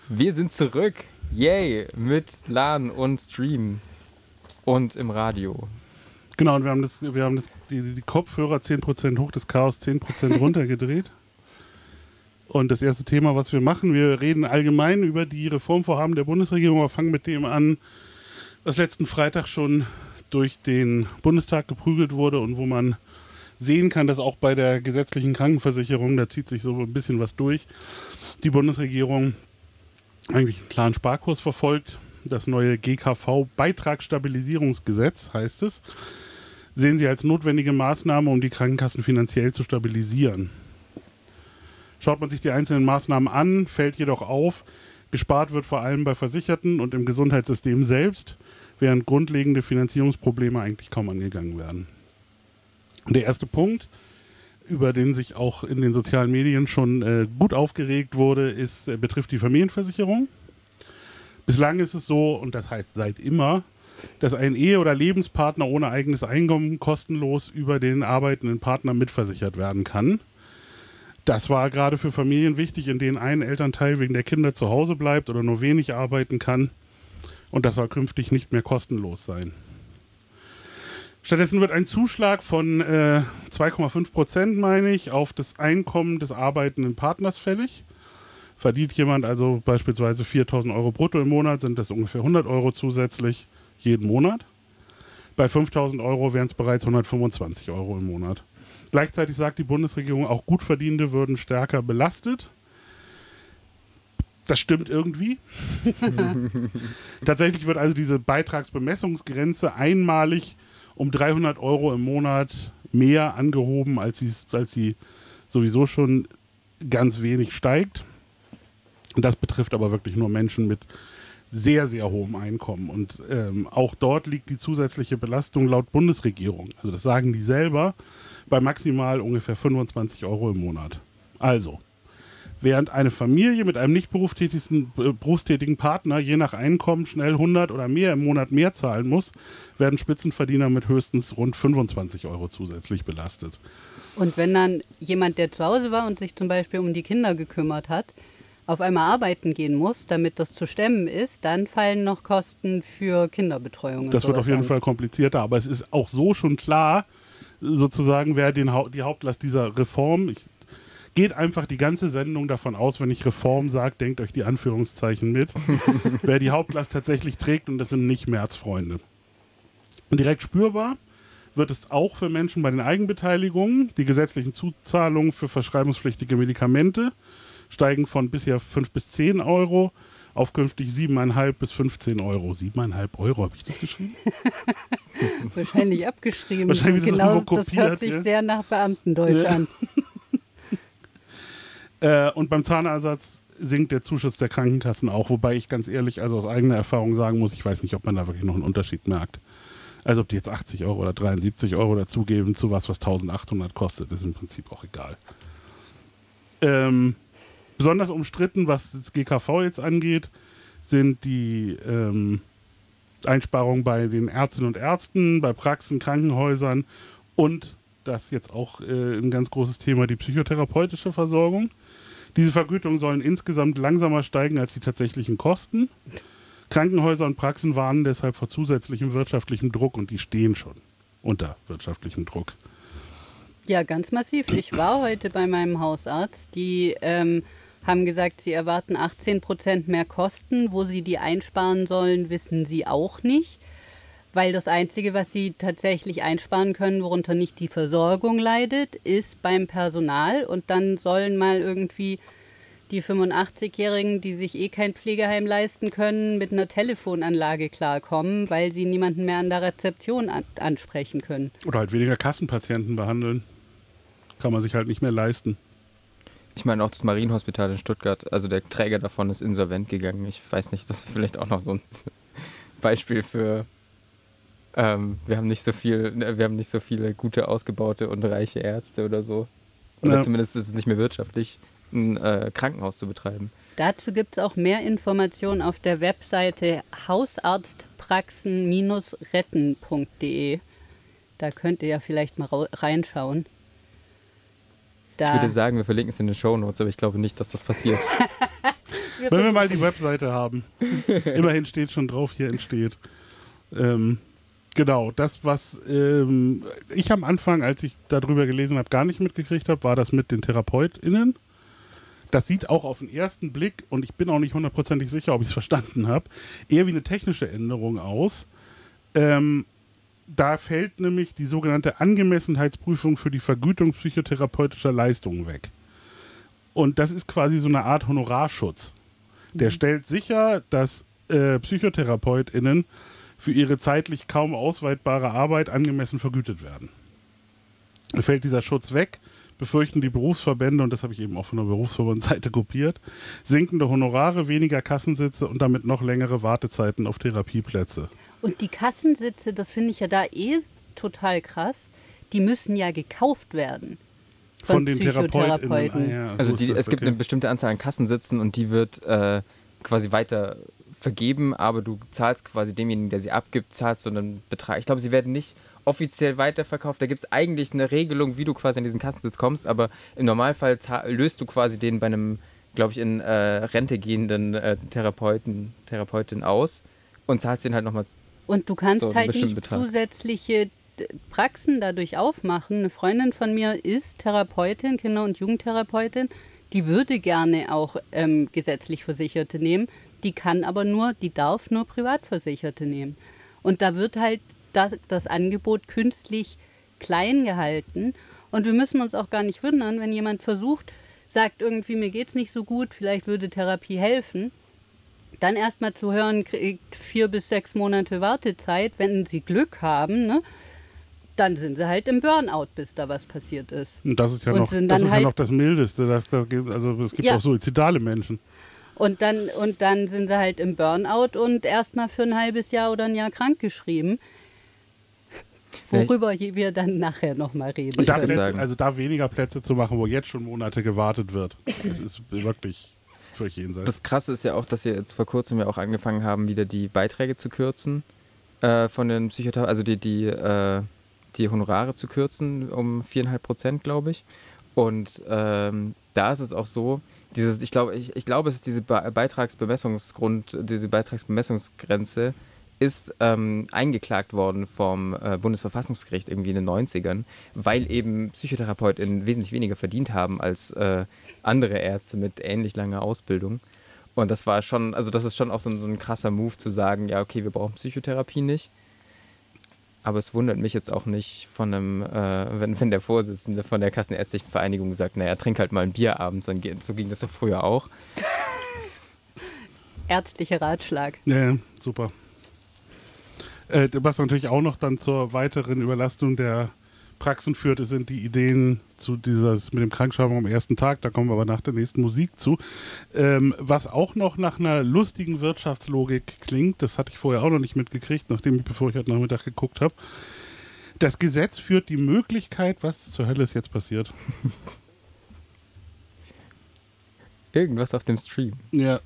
Wir sind zurück. Yay, mit LAN und Stream und im Radio. Genau, und wir haben die Kopfhörer 10% hoch, das Chaos 10% runtergedreht. Und das erste Thema, was wir machen, wir reden allgemein über die Reformvorhaben der Bundesregierung, aber fangen mit dem an, was letzten Freitag schon durch den Bundestag geprügelt wurde und wo man sehen kann, dass auch bei der gesetzlichen Krankenversicherung, da zieht sich so ein bisschen was durch, die Bundesregierung eigentlich einen klaren Sparkurs verfolgt. Das neue GKV-Beitragsstabilisierungsgesetz heißt es, sehen sie als notwendige Maßnahme, um die Krankenkassen finanziell zu stabilisieren. Schaut man sich die einzelnen Maßnahmen an, fällt jedoch auf, gespart wird vor allem bei Versicherten und im Gesundheitssystem selbst, während grundlegende Finanzierungsprobleme eigentlich kaum angegangen werden. Der erste Punkt, über den sich auch in den sozialen Medien schon gut aufgeregt wurde, betrifft die Familienversicherung. Bislang ist es so, und das heißt seit immer, dass ein Ehe- oder Lebenspartner ohne eigenes Einkommen kostenlos über den arbeitenden Partner mitversichert werden kann. Das war gerade für Familien wichtig, in denen ein Elternteil wegen der Kinder zu Hause bleibt oder nur wenig arbeiten kann. Und das soll künftig nicht mehr kostenlos sein. Stattdessen wird ein Zuschlag von 2,5%, meine ich, auf das Einkommen des arbeitenden Partners fällig. Verdient jemand also beispielsweise 4.000 Euro brutto im Monat, sind das ungefähr 100 Euro zusätzlich jeden Monat. Bei 5.000 Euro wären es bereits 125 Euro im Monat. Gleichzeitig sagt die Bundesregierung, auch Gutverdienende würden stärker belastet. Das stimmt irgendwie. Tatsächlich wird also diese Beitragsbemessungsgrenze einmalig um 300 Euro im Monat mehr angehoben, als sie sowieso schon ganz wenig steigt. Das betrifft aber wirklich nur Menschen mit sehr, sehr hohem Einkommen. Und auch dort liegt die zusätzliche Belastung laut Bundesregierung, also das sagen die selber, bei maximal ungefähr 25 Euro im Monat. Also, während eine Familie mit einem nicht berufstätigen Partner je nach Einkommen schnell 100 oder mehr im Monat mehr zahlen muss, werden Spitzenverdiener mit höchstens rund 25 Euro zusätzlich belastet. Und wenn dann jemand, der zu Hause war und sich zum Beispiel um die Kinder gekümmert hat, auf einmal arbeiten gehen muss, damit das zu stemmen ist, dann fallen noch Kosten für Kinderbetreuung. Das wird auf jeden Fall komplizierter, aber es ist auch so schon klar, sozusagen, wer die Hauptlast dieser Reform, geht einfach die ganze Sendung davon aus, wenn ich Reform sage, denkt euch die Anführungszeichen mit, wer die Hauptlast tatsächlich trägt, und das sind nicht Märzfreunde. Und direkt spürbar wird es auch für Menschen bei den Eigenbeteiligungen. Die gesetzlichen Zuzahlungen für verschreibungspflichtige Medikamente steigen von bisher 5 bis 10 Euro auf künftig 7,5 bis 15 Euro. 7,5 Euro, habe ich das geschrieben? Wahrscheinlich abgeschrieben. Wahrscheinlich genau, kopiert, das hört sich sehr nach Beamtendeutsch an. Und beim Zahnersatz sinkt der Zuschuss der Krankenkassen auch, wobei ich ganz ehrlich, also aus eigener Erfahrung sagen muss, ich weiß nicht, ob man da wirklich noch einen Unterschied merkt. Also ob die jetzt 80 Euro oder 73 Euro dazugeben zu was 1.800 kostet, ist im Prinzip auch egal. Besonders umstritten, was das GKV jetzt angeht, sind die Einsparungen bei den Ärztinnen und Ärzten, bei Praxen, Krankenhäusern und das jetzt auch ein ganz großes Thema, die psychotherapeutische Versorgung. Diese Vergütungen sollen insgesamt langsamer steigen als die tatsächlichen Kosten. Krankenhäuser und Praxen warnen deshalb vor zusätzlichem wirtschaftlichem Druck und die stehen schon unter wirtschaftlichem Druck. Ja, ganz massiv. Ich war heute bei meinem Hausarzt. Die haben gesagt, sie erwarten 18% mehr Kosten. Wo sie die einsparen sollen, wissen sie auch nicht. Weil das Einzige, was sie tatsächlich einsparen können, worunter nicht die Versorgung leidet, ist beim Personal. Und dann sollen mal irgendwie die 85-Jährigen, die sich kein Pflegeheim leisten können, mit einer Telefonanlage klarkommen, weil sie niemanden mehr an der Rezeption ansprechen können. Oder halt weniger Kassenpatienten behandeln. Kann man sich halt nicht mehr leisten. Ich meine auch das Marienhospital in Stuttgart, also der Träger davon ist insolvent gegangen. Ich weiß nicht, das ist vielleicht auch noch so ein Beispiel für wir haben nicht so viele gute, ausgebaute und reiche Ärzte oder so. Oder zumindest ist es nicht mehr wirtschaftlich, ein Krankenhaus zu betreiben. Dazu gibt es auch mehr Informationen auf der Webseite hausarztpraxen-retten.de. Da könnt ihr ja vielleicht mal reinschauen. Ich würde sagen, wir verlinken es in den Shownotes, aber ich glaube nicht, dass das passiert. Wenn wir mal die Webseite haben. Immerhin steht schon drauf, hier entsteht. Genau, das, was ich am Anfang, als ich darüber gelesen habe, gar nicht mitgekriegt habe, war das mit den TherapeutInnen. Das sieht auch auf den ersten Blick, und ich bin auch nicht hundertprozentig sicher, ob ich es verstanden habe, eher wie eine technische Änderung aus. Da fällt nämlich die sogenannte Angemessenheitsprüfung für die Vergütung psychotherapeutischer Leistungen weg. Und das ist quasi so eine Art Honorarschutz. Der stellt sicher, dass PsychotherapeutInnen für ihre zeitlich kaum ausweitbare Arbeit angemessen vergütet werden. Fällt dieser Schutz weg, befürchten die Berufsverbände, und das habe ich eben auch von der Berufsverbandseite kopiert, sinkende Honorare, weniger Kassensitze und damit noch längere Wartezeiten auf Therapieplätze. Und die Kassensitze, das finde ich ja da total krass, die müssen ja gekauft werden. Von den Psychotherapeuten. Also es gibt eine bestimmte Anzahl an Kassensitzen und die wird quasi weiter vergeben, aber du zahlst quasi demjenigen, der sie abgibt, zahlst du einen Betrag. Ich glaube, sie werden nicht offiziell weiterverkauft. Da gibt es eigentlich eine Regelung, wie du quasi an diesen Kassensitz kommst, aber im Normalfall löst du quasi den bei einem, glaube ich, in Rente gehenden Therapeutin aus und zahlst den halt nochmal. Und du kannst so halt nicht zusätzliche Praxen dadurch aufmachen. Eine Freundin von mir ist Therapeutin, Kinder- und Jugendtherapeutin, die würde gerne auch gesetzlich Versicherte nehmen, die darf nur Privatversicherte nehmen. Und da wird halt das Angebot künstlich klein gehalten. Und wir müssen uns auch gar nicht wundern, wenn jemand sagt irgendwie, mir geht's nicht so gut, vielleicht würde Therapie helfen. Dann erstmal zu hören, kriegt 4 bis 6 Monate Wartezeit, wenn sie Glück haben, ne? Dann sind sie halt im Burnout, bis da was passiert ist. Und das ist ja noch das Mildeste. Es gibt auch suizidale Menschen. Und dann sind sie halt im Burnout und erstmal für ein halbes Jahr oder ein Jahr krankgeschrieben. Worüber wir dann nachher nochmal reden. Und da weniger Plätze zu machen, wo jetzt schon Monate gewartet wird. Das ist wirklich völlig jenseits. Das Krasse ist ja auch, dass sie jetzt vor kurzem ja auch angefangen haben, wieder die Beiträge zu kürzen von den Psychotherapeuten, also die Honorare zu kürzen um 4,5%, glaube ich. Und da ist es auch so, ich glaube, es ist diese Beitragsbemessungsgrenze ist eingeklagt worden vom Bundesverfassungsgericht irgendwie in den 90ern, weil eben PsychotherapeutInnen wesentlich weniger verdient haben als andere Ärzte mit ähnlich langer Ausbildung. Und das war schon, also das ist schon auch so ein krasser Move zu sagen, ja okay, wir brauchen Psychotherapie nicht. Aber es wundert mich jetzt auch nicht von wenn der Vorsitzende von der Kassenärztlichen Vereinigung sagt, naja, trink halt mal ein Bier abends, so ging das doch früher auch. Ärztlicher Ratschlag. Ja, super. Was natürlich auch noch dann zur weiteren Überlastung der Praxen führt, sind die Ideen mit dem Krankschreibung am ersten Tag, da kommen wir aber nach der nächsten Musik zu. Was auch noch nach einer lustigen Wirtschaftslogik klingt, das hatte ich vorher auch noch nicht mitgekriegt, bevor ich heute Nachmittag geguckt habe. Das Gesetz führt die Möglichkeit, was zur Hölle ist jetzt passiert? Irgendwas auf dem Stream. Ja.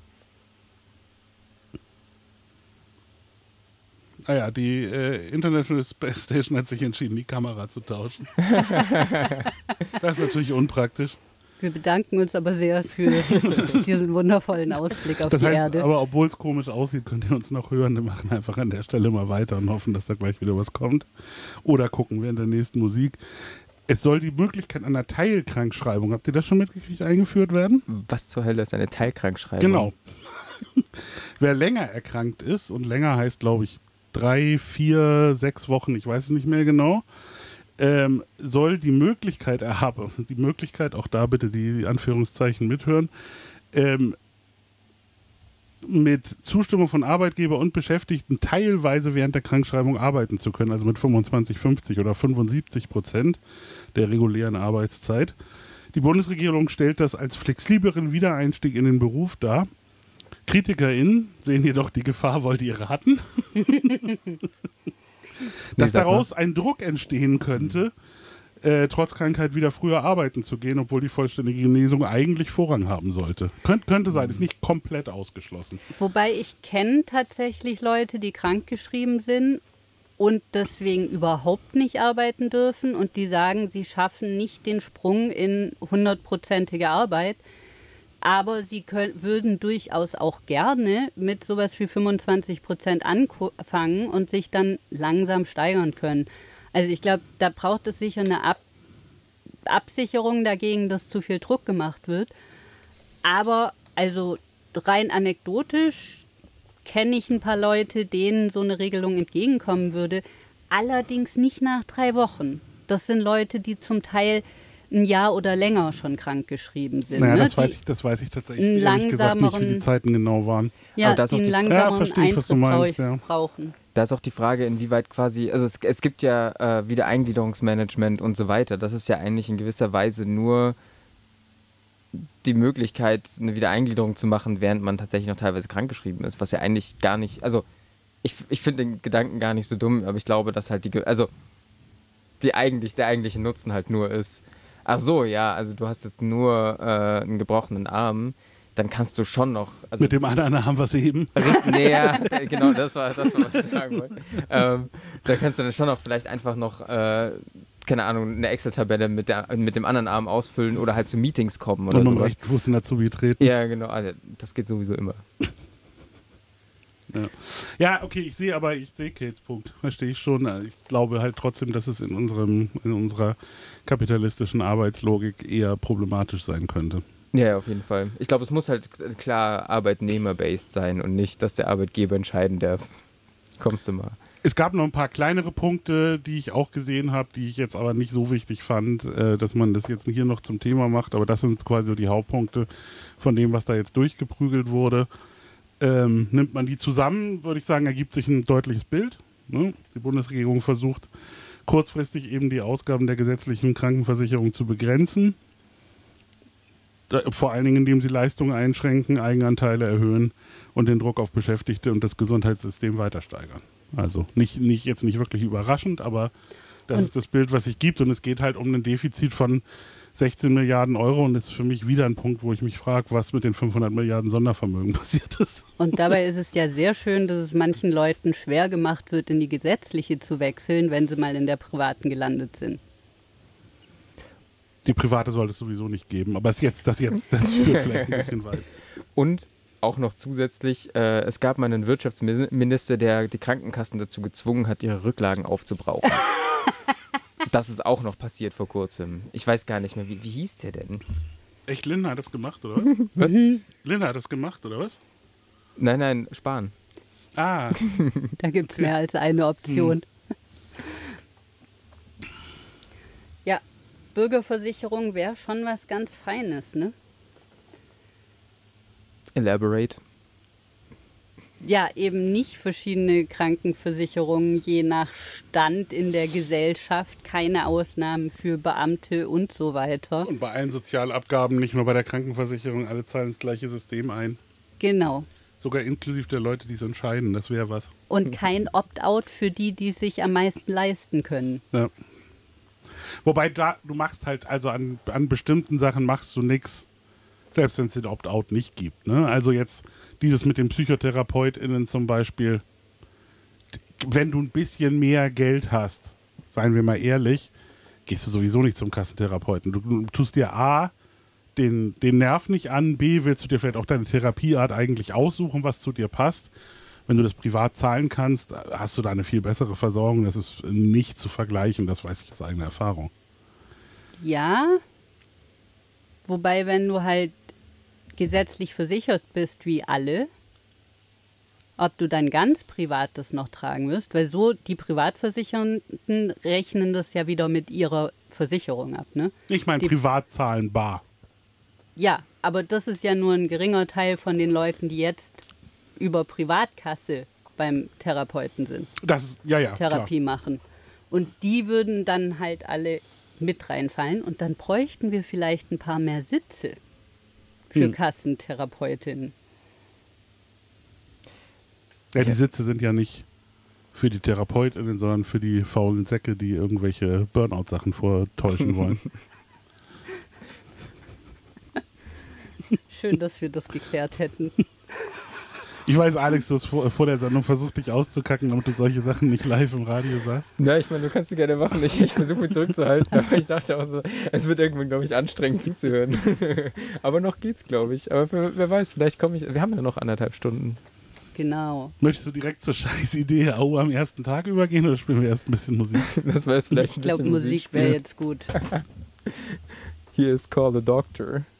Die International Space Station hat sich entschieden, die Kamera zu tauschen. Das ist natürlich unpraktisch. Wir bedanken uns aber sehr für diesen wundervollen Ausblick auf die Erde. Aber obwohl es komisch aussieht, könnt ihr uns noch hören. Wir machen einfach an der Stelle mal weiter und hoffen, dass da gleich wieder was kommt. Oder gucken wir in der nächsten Musik. Es soll die Möglichkeit einer Teilkrankschreibung, habt ihr das schon mitgekriegt, eingeführt werden? Was zur Hölle ist eine Teilkrankschreibung? Genau. Wer länger erkrankt ist, und länger heißt, glaube ich, 3, 4, 6 Wochen, ich weiß es nicht mehr genau, soll die Möglichkeit erhaben, auch da bitte die Anführungszeichen mithören, mit Zustimmung von Arbeitgeber und Beschäftigten teilweise während der Krankschreibung arbeiten zu können, also mit 25, 50 oder 75% der regulären Arbeitszeit. Die Bundesregierung stellt das als flexibleren Wiedereinstieg in den Beruf dar. KritikerInnen sehen jedoch die Gefahr, wollt ihr raten? Dass daraus ein Druck entstehen könnte, trotz Krankheit wieder früher arbeiten zu gehen, obwohl die vollständige Genesung eigentlich Vorrang haben sollte. Könnte sein, ist nicht komplett ausgeschlossen. Wobei ich kenne tatsächlich Leute, die krankgeschrieben sind und deswegen überhaupt nicht arbeiten dürfen und die sagen, sie schaffen nicht den Sprung in 100%ige Arbeit. Aber sie würden durchaus auch gerne mit sowas wie 25% anfangen und sich dann langsam steigern können. Also ich glaube, da braucht es sicher eine Absicherung dagegen, dass zu viel Druck gemacht wird. Aber also rein anekdotisch kenne ich ein paar Leute, denen so eine Regelung entgegenkommen würde. Allerdings nicht nach 3 Wochen. Das sind Leute, die zum Teil ein Jahr oder länger schon krankgeschrieben sind. Naja, ne? das weiß ich tatsächlich ehrlich gesagt nicht, wie die Zeiten genau waren. Ja, Aber da ist die auch einen die- langsameren verstehe ich, was du meinst, ja. brauchen. Da ist auch die Frage, inwieweit quasi, also es gibt ja Wiedereingliederungsmanagement und so weiter. Das ist ja eigentlich in gewisser Weise nur die Möglichkeit, eine Wiedereingliederung zu machen, während man tatsächlich noch teilweise krankgeschrieben ist, was ja eigentlich gar nicht, also ich finde den Gedanken gar nicht so dumm, aber ich glaube, dass halt der eigentliche Nutzen halt nur ist, ach so, ja, also du hast jetzt nur einen gebrochenen Arm, dann kannst du schon noch, also Mit dem anderen haben wir es eben. nee, ja, genau, das war, was ich sagen wollte. Da kannst du dann schon noch vielleicht einfach noch, keine Ahnung, eine Excel-Tabelle mit dem anderen Arm ausfüllen oder halt zu Meetings kommen oder Und um sowas. recht Fuß dazu treten. Ja, genau, also das geht sowieso immer. Ja, okay, ich sehe Kates Punkt. Verstehe ich schon. Ich glaube halt trotzdem, dass es in unserer kapitalistischen Arbeitslogik eher problematisch sein könnte. Ja, auf jeden Fall. Ich glaube, es muss halt klar arbeitnehmer-based sein und nicht, dass der Arbeitgeber entscheiden darf. Kommst du mal. Es gab noch ein paar kleinere Punkte, die ich auch gesehen habe, die ich jetzt aber nicht so wichtig fand, dass man das jetzt hier noch zum Thema macht. Aber das sind quasi so die Hauptpunkte von dem, was da jetzt durchgeprügelt wurde. Nimmt man die zusammen, würde ich sagen, ergibt sich ein deutliches Bild. Ne? Die Bundesregierung versucht kurzfristig eben die Ausgaben der gesetzlichen Krankenversicherung zu begrenzen. Vor allen Dingen, indem sie Leistungen einschränken, Eigenanteile erhöhen und den Druck auf Beschäftigte und das Gesundheitssystem weiter steigern. Also nicht wirklich überraschend, aber das ist das Bild, was sich gibt. Und es geht halt um ein Defizit von 16 Milliarden Euro und das ist für mich wieder ein Punkt, wo ich mich frage, was mit den 500 Milliarden Sondervermögen passiert ist. Und dabei ist es ja sehr schön, dass es manchen Leuten schwer gemacht wird, in die gesetzliche zu wechseln, wenn sie mal in der privaten gelandet sind. Die private sollte es sowieso nicht geben, aber das führt vielleicht ein bisschen weit. Und auch noch zusätzlich, es gab mal einen Wirtschaftsminister, der die Krankenkassen dazu gezwungen hat, ihre Rücklagen aufzubrauchen. Das ist auch noch passiert vor kurzem. Ich weiß gar nicht mehr, wie hieß der denn? Echt, Lindner hat das gemacht, oder was? Was? Lindner hat das gemacht, oder was? Nein, Spahn. Ah, Da gibt es mehr als eine Option. Ja, Bürgerversicherung wäre schon was ganz Feines, ne? Elaborate. Ja, eben nicht verschiedene Krankenversicherungen je nach Stand in der Gesellschaft, keine Ausnahmen für Beamte und so weiter. und bei allen Sozialabgaben, nicht nur bei der Krankenversicherung, alle zahlen das gleiche System ein. Genau. Sogar inklusive der Leute, die es entscheiden, das wäre was. Und kein Opt-out für die, die sich am meisten leisten können. Ja. Wobei du machst halt, also an bestimmten Sachen machst du nichts, selbst wenn es den Opt-out nicht gibt. Ne? Also jetzt dieses mit den PsychotherapeutInnen zum Beispiel, wenn du ein bisschen mehr Geld hast, seien wir mal ehrlich, gehst du sowieso nicht zum Kassentherapeuten. Du tust dir A, den Nerv nicht an, B, willst du dir vielleicht auch deine Therapieart eigentlich aussuchen, was zu dir passt. Wenn du das privat zahlen kannst, hast du da eine viel bessere Versorgung. Das ist nicht zu vergleichen, das weiß ich aus eigener Erfahrung. Ja, wobei, wenn du halt gesetzlich versichert bist wie alle, ob du dann ganz privat das noch tragen wirst, weil so die Privatversicherten rechnen das ja wieder mit ihrer Versicherung ab, ne? Ich meine, privat zahlen bar. Ja, aber das ist ja nur ein geringer Teil von den Leuten, die jetzt über Privatkasse beim Therapeuten sind, Das ist, ja, Therapie machen. Und die würden dann halt alle mit reinfallen und dann bräuchten wir vielleicht ein paar mehr Sitze für Kassentherapeutinnen. Ja, die Sitze sind ja nicht für die TherapeutInnen, sondern für die faulen Säcke, die irgendwelche Burnout-Sachen vortäuschen wollen. Schön, dass wir das geklärt hätten. Ich weiß, Alex, du hast vor der Sendung versucht, dich auszukacken, damit du solche Sachen nicht live im Radio sagst. Na, ich meine, du kannst es gerne machen. Ich versuche mich zurückzuhalten, aber ich dachte auch so, es wird irgendwann, glaube ich, anstrengend zuzuhören. Aber noch geht's, glaube ich. Aber wer weiß, vielleicht komme ich. Wir haben ja noch 1,5 Stunden. Genau. Möchtest du direkt zur Scheißidee am ersten Tag übergehen oder spielen wir erst ein bisschen Musik? Das wäre vielleicht Ich glaube, Musik wäre jetzt gut. Hier ist Call the Doctor.